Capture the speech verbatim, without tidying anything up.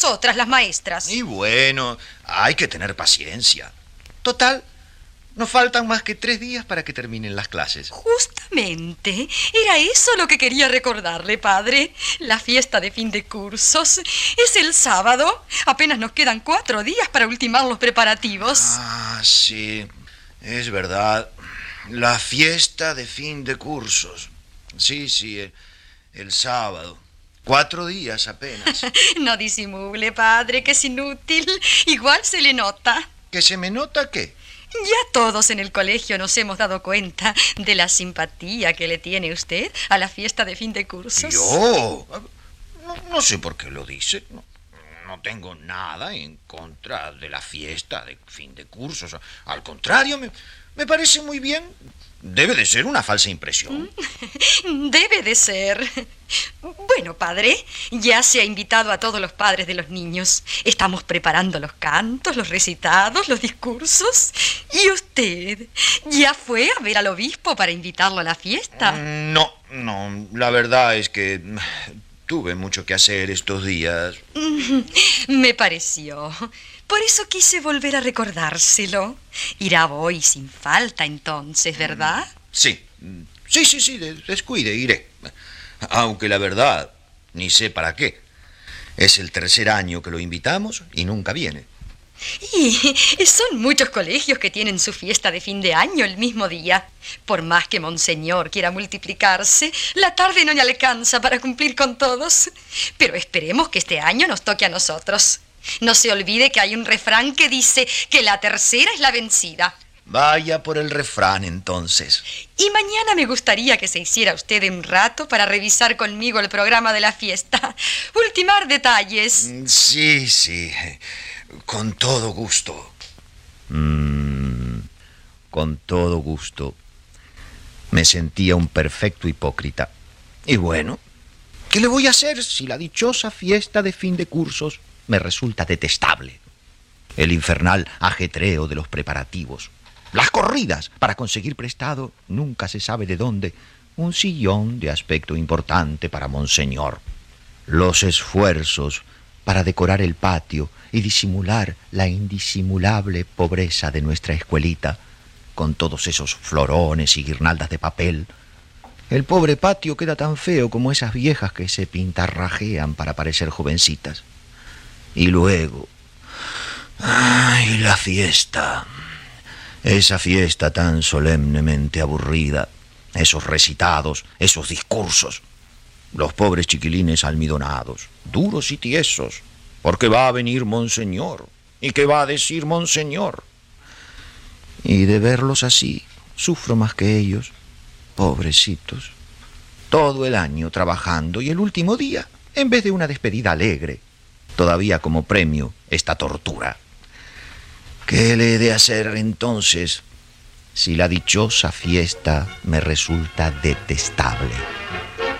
nosotras, las maestras. Y bueno, hay que tener paciencia. Total, nos faltan más que tres días para que terminen las clases. Justamente, era eso lo que quería recordarle, padre. La fiesta de fin de cursos es el sábado. Apenas nos quedan cuatro días para ultimar los preparativos. Ah, sí, es verdad. La fiesta de fin de cursos. Sí, sí, el, el sábado. Cuatro días apenas. No disimule, padre, que es inútil. Igual se le nota. ¿Que se me nota qué? Ya todos en el colegio nos hemos dado cuenta de la simpatía que le tiene usted a la fiesta de fin de cursos. ¿Yo? No, no sé por qué lo dice. No, no tengo nada en contra de la fiesta de fin de cursos. Al contrario, me, me parece muy bien. Debe de ser una falsa impresión. Debe de ser. Bueno, padre, ya se ha invitado a todos los padres de los niños. Estamos preparando los cantos, los recitados, los discursos. ¿Y usted ya fue a ver al obispo para invitarlo a la fiesta? No, no, la verdad es que tuve mucho que hacer estos días. Me pareció. Por eso quise volver a recordárselo. Irá hoy sin falta, entonces, ¿verdad? Sí, sí, sí, sí, descuide, iré. Aunque la verdad, ni sé para qué. Es el tercer año que lo invitamos y nunca viene. Y son muchos colegios que tienen su fiesta de fin de año el mismo día. Por más que Monseñor quiera multiplicarse, la tarde no le alcanza para cumplir con todos. Pero esperemos que este año nos toque a nosotros. No se olvide que hay un refrán que dice que la tercera es la vencida. Vaya por el refrán, entonces. Y mañana me gustaría que se hiciera usted un rato para revisar conmigo el programa de la fiesta. Ultimar detalles. Sí, sí. Con todo gusto. Mm, con todo gusto. Me sentía un perfecto hipócrita. Y bueno, ¿qué le voy a hacer si la dichosa fiesta de fin de cursos me resulta detestable? El infernal ajetreo de los preparativos. Las corridas para conseguir prestado, nunca se sabe de dónde, un sillón de aspecto importante para Monseñor. Los esfuerzos para decorar el patio y disimular la indisimulable pobreza de nuestra escuelita, con todos esos florones y guirnaldas de papel. El pobre patio queda tan feo como esas viejas que se pintarrajean para parecer jovencitas. Y luego... ¡ay, la fiesta! Esa fiesta tan solemnemente aburrida, esos recitados, esos discursos, los pobres chiquilines almidonados, duros y tiesos, porque va a venir Monseñor, y qué va a decir Monseñor. Y de verlos así, sufro más que ellos, pobrecitos, todo el año trabajando y el último día, en vez de una despedida alegre, todavía como premio, esta tortura. ¿Qué le he de hacer entonces si la dichosa fiesta me resulta detestable?